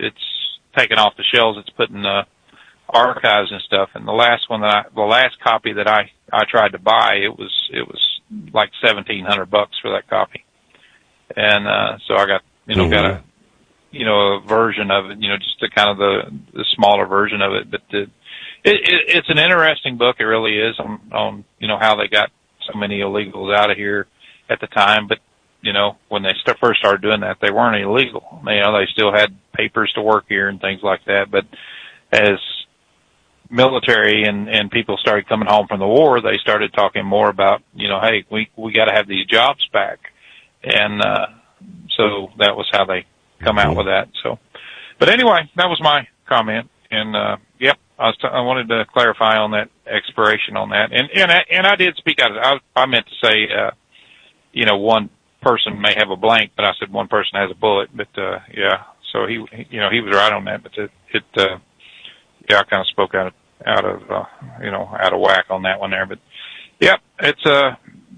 it's taken off the shelves. It's put in archives and stuff. And the last copy that I tried to buy, it was like $1,700 for that copy. And so I got a version of it, just the kind of the smaller version of it. But it's an interesting book. It really is on how they got so many illegals out of here at the time. But when they first started doing that, they weren't illegal. They still had papers to work here and things like that. But as military and people started coming home from the war, they started talking more about, hey, we got to have these jobs back. And so that was how they come out with that. So, but anyway, that was my comment. And yep, I wanted to clarify on that expiration on that. And I did speak out of it. I meant to say, one person may have a blank, but I said one person has a bullet. But yeah, so he was right on that. But I kind of spoke out of whack on that one there. But yep, it's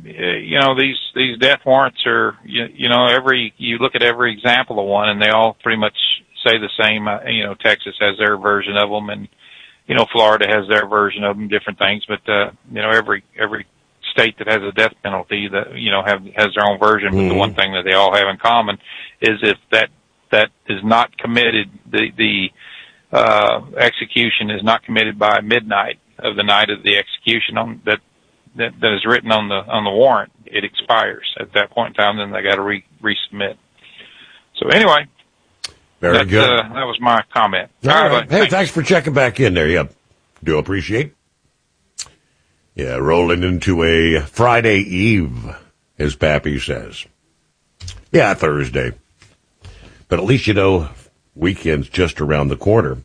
these death warrants are, you look at every example of one and they all pretty much say the same. Texas has their version of them, and Florida has their version of them, different things. But every state that has a death penalty that has their own version. But the one thing that they all have in common is if that is not committed, the execution is not committed by midnight of the night of the execution that is written on the warrant, it expires at that point in time. Then they got to resubmit. So anyway, very good. That was my comment. All right. Hey, thanks for checking back in there. Yep, do appreciate. Yeah, rolling into a Friday Eve, as Pappy says. Yeah, Thursday, but at least weekend's just around the corner.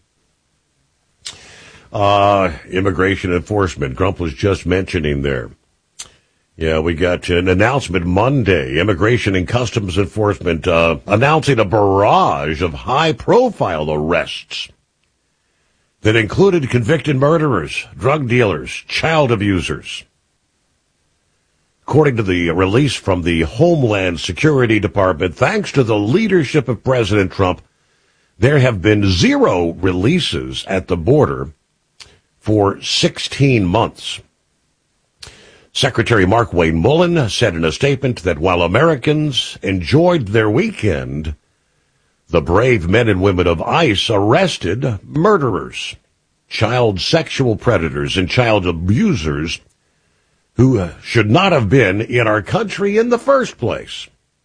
Immigration enforcement. Grump was just mentioning there. Yeah, we got an announcement Monday. Immigration and Customs Enforcement announcing a barrage of high-profile arrests that included convicted murderers, drug dealers, child abusers. According to the release from the Homeland Security Department, thanks to the leadership of President Trump, there have been 0 releases at the border for 16 months. Secretary Markwayne Mullin said in a statement that while Americans enjoyed their weekend, the brave men and women of ICE arrested murderers, child sexual predators, and child abusers who should not have been in our country in the first place.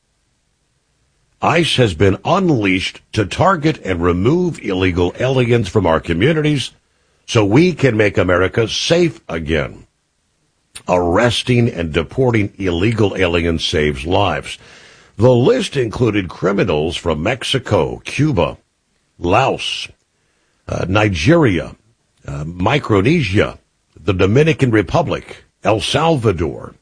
ICE has been unleashed to target and remove illegal aliens from our communities so we can make America safe again. Arresting and deporting illegal aliens saves lives. The list included criminals from Mexico, Cuba, Laos, Nigeria, Micronesia, the Dominican Republic, El Salvador.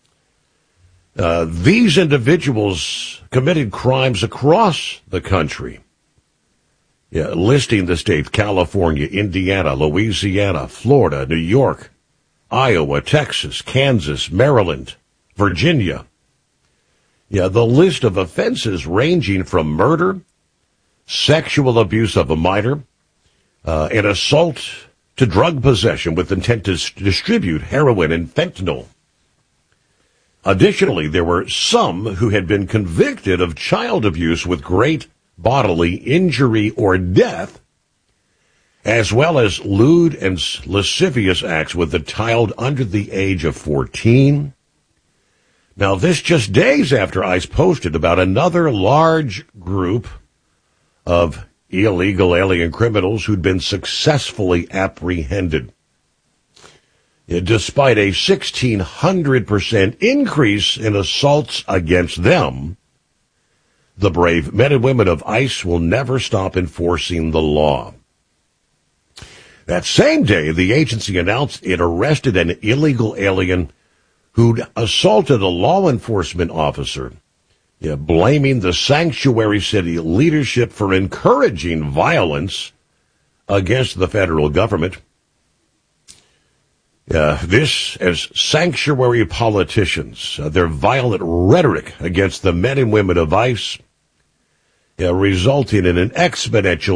These individuals committed crimes across the country. Yeah, listing the states: California, Indiana, Louisiana, Florida, New York, Iowa, Texas, Kansas, Maryland, Virginia. Yeah, the list of offenses ranging from murder, sexual abuse of a minor, and assault to drug possession with intent to distribute heroin and fentanyl. Additionally, there were some who had been convicted of child abuse with great bodily injury or death, as well as lewd and lascivious acts with a child under the age of 14. Now, this just days after ICE posted about another large group of illegal alien criminals who'd been successfully apprehended. Despite a 1,600% increase in assaults against them, the brave men and women of ICE will never stop enforcing the law. That same day, the agency announced it arrested an illegal alien who'd assaulted a law enforcement officer, blaming the sanctuary city leadership for encouraging violence against the federal government. This as sanctuary politicians, their violent rhetoric against the men and women of ICE, resulting in an exponential